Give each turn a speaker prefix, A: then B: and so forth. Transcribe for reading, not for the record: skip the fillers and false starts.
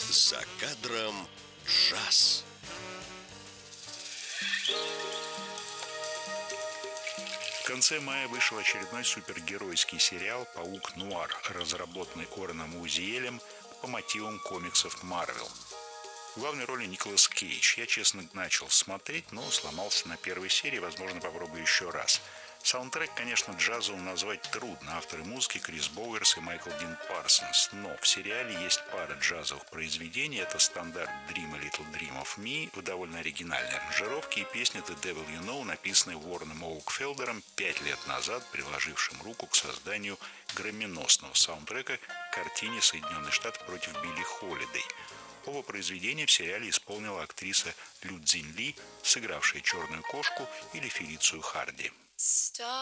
A: За кадром джаз.
B: В конце мая вышел очередной супергеройский сериал «Паук Нуар», разработанный Уорреном Узиэлем по мотивам комиксов Марвел. В главной роли Николас Кейдж. Я, честно, начал смотреть, но сломался на первой серии, возможно, попробую еще раз. Саундтрек, конечно, джазовым назвать трудно. Авторы музыки Крис Боуэрс и Майкл Дин Парсонс. Но в сериале есть пара джазовых произведений. Это стандарт Dream a Little Dream of Me в довольно оригинальной аранжировке и песня The Devil You Know, написанная Уорреном Оукфелдером 5 лет назад, приложившим руку к созданию громиносного саундтрека к картине «Соединенные Штаты против Билли Холидей». Оба произведения в сериале исполнила актриса Лю Цзинь Ли, сыгравшая черную кошку или Фелицию Харди.